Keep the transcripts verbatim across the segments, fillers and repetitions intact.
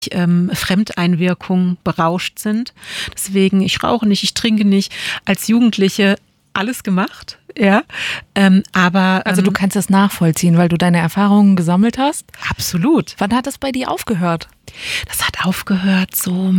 ähm, Fremdeinwirkung berauscht sind. Deswegen, ich rauche nicht, ich trinke nicht. Als Jugendliche alles gemacht, ja. Ähm, aber also ähm, du kannst das nachvollziehen, weil du deine Erfahrungen gesammelt hast? Absolut. Wann hat es bei dir aufgehört? Das hat aufgehört so,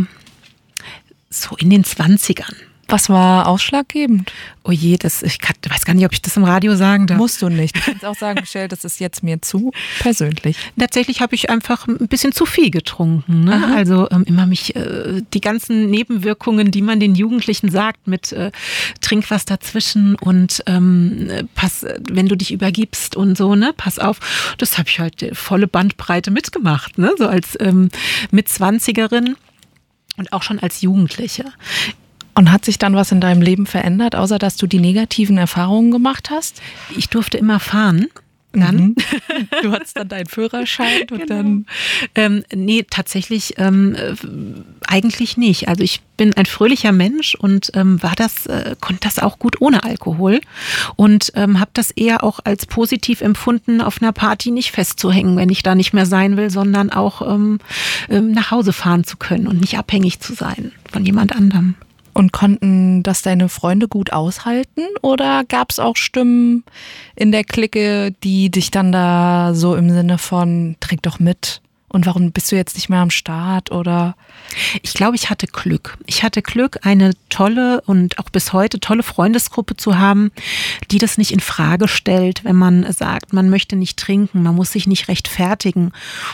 so in den Zwanzigern. Was war ausschlaggebend? Oh je, das, ich kann, weiß gar nicht, ob ich das im Radio sagen darf. Musst du nicht. Du kannst auch sagen, Michelle, das ist jetzt mir zu persönlich. Tatsächlich habe ich einfach ein bisschen zu viel getrunken. Ne? Also ähm, immer mich, äh, die ganzen Nebenwirkungen, die man den Jugendlichen sagt, mit äh, trink was dazwischen und ähm, pass, wenn du dich übergibst und so, ne, pass auf. Das habe ich halt volle Bandbreite mitgemacht, ne? So als ähm, Mitzwanzigerin und auch schon als Jugendliche. Und hat sich dann was in deinem Leben verändert, außer dass du die negativen Erfahrungen gemacht hast? Ich durfte immer fahren. Dann. Mhm. Du hattest dann deinen Führerschein und genau. dann... Ähm, nee, tatsächlich ähm, äh, eigentlich nicht. Also ich bin ein fröhlicher Mensch und ähm, war das, äh, konnte das auch gut ohne Alkohol und ähm, habe das eher auch als positiv empfunden, auf einer Party nicht festzuhängen, wenn ich da nicht mehr sein will, sondern auch ähm, ähm, nach Hause fahren zu können und nicht abhängig zu sein von jemand anderem. Und konnten das deine Freunde gut aushalten? Oder gab es auch Stimmen in der Clique, die dich dann da so im Sinne von, trink doch mit? Und warum bist du jetzt nicht mehr am Start? Oder? Ich glaube, ich hatte Glück. Ich hatte Glück, eine tolle und auch bis heute tolle Freundesgruppe zu haben, die das nicht in Frage stellt, wenn man sagt, man möchte nicht trinken, man muss sich nicht rechtfertigen.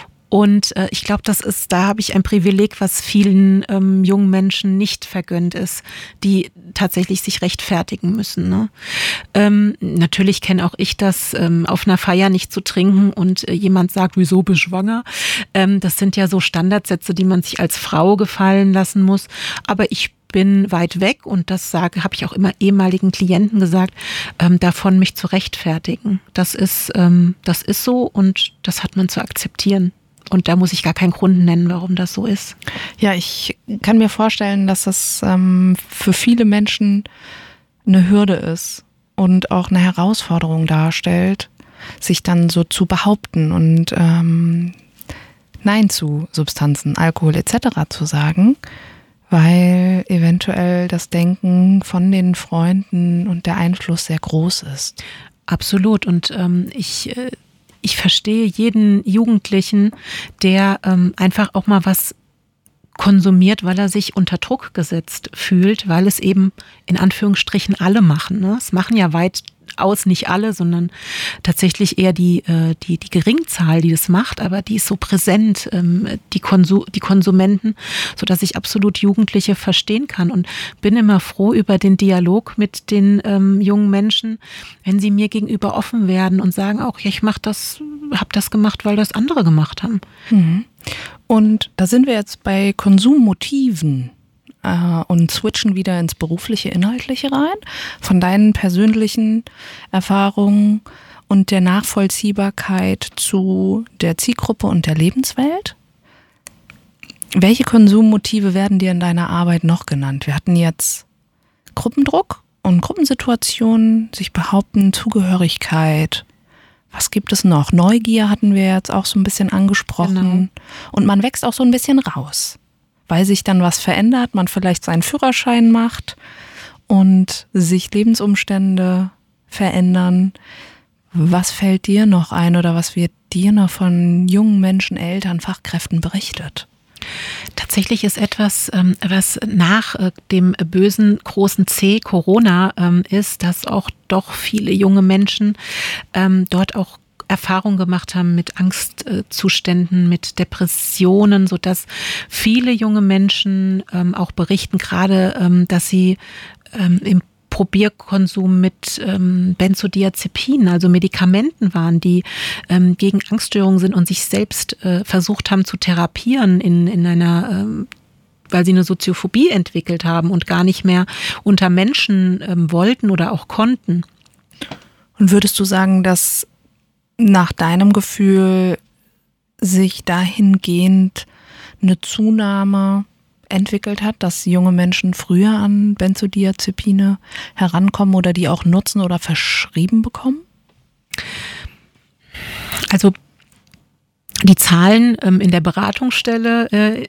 Und äh, ich glaube, das ist, da habe ich ein Privileg, was vielen ähm, jungen Menschen nicht vergönnt ist, die tatsächlich sich rechtfertigen müssen. Ne? Ähm, natürlich kenne auch ich das, ähm, auf einer Feier nicht zu trinken und äh, jemand sagt, wieso bist du schwanger? Ähm, das sind ja so Standardsätze, die man sich als Frau gefallen lassen muss. Aber ich bin weit weg und das sage, habe ich auch immer ehemaligen Klienten gesagt, ähm, davon mich zu rechtfertigen. Das ist, ähm, das ist so und das hat man zu akzeptieren. Und da muss ich gar keinen Grund nennen, warum das so ist. Ja, ich kann mir vorstellen, dass das ähm, für viele Menschen eine Hürde ist und auch eine Herausforderung darstellt, sich dann so zu behaupten und ähm, Nein zu Substanzen, Alkohol et cetera zu sagen, weil eventuell das Denken von den Freunden und der Einfluss sehr groß ist. Absolut. Und ähm, ich... Äh Ich verstehe jeden Jugendlichen, der ähm, einfach auch mal was konsumiert, weil er sich unter Druck gesetzt fühlt, weil es eben in Anführungsstrichen alle machen. Ne? Es machen ja weitaus nicht alle, sondern tatsächlich eher die, äh, die, die Geringzahl, die das macht, aber die ist so präsent, ähm, die, Konsu- die Konsumenten, sodass ich absolut Jugendliche verstehen kann und bin immer froh über den Dialog mit den ähm, jungen Menschen, wenn sie mir gegenüber offen werden und sagen auch, ja, ich mach das, habe das gemacht, weil das andere gemacht haben. Mhm. Und da sind wir jetzt bei Konsummotiven äh, und switchen wieder ins berufliche, inhaltliche rein. Von deinen persönlichen Erfahrungen und der Nachvollziehbarkeit zu der Zielgruppe und der Lebenswelt. Welche Konsummotive werden dir in deiner Arbeit noch genannt? Wir hatten jetzt Gruppendruck und Gruppensituationen, sich behaupten, Zugehörigkeit. Was gibt es noch? Neugier hatten wir jetzt auch so ein bisschen angesprochen. Genau. Und man wächst auch so ein bisschen raus, weil sich dann was verändert, man vielleicht seinen Führerschein macht und sich Lebensumstände verändern. Was fällt dir noch ein oder was wird dir noch von jungen Menschen, Eltern, Fachkräften berichtet? Tatsächlich ist etwas, was nach dem bösen großen C, Corona, ist, dass auch doch viele junge Menschen dort auch Erfahrung gemacht haben mit Angstzuständen, mit Depressionen, sodass viele junge Menschen auch berichten, gerade, dass sie im Probierkonsum mit ähm, Benzodiazepinen, also Medikamenten waren, die ähm, gegen Angststörungen sind und sich selbst äh, versucht haben zu therapieren in, in einer, ähm, weil sie eine Soziophobie entwickelt haben und gar nicht mehr unter Menschen ähm, wollten oder auch konnten. Und würdest du sagen, dass nach deinem Gefühl sich dahingehend eine Zunahme entwickelt hat, dass junge Menschen früher an Benzodiazepine herankommen oder die auch nutzen oder verschrieben bekommen? Also Die Zahlen ähm, in der Beratungsstelle, äh,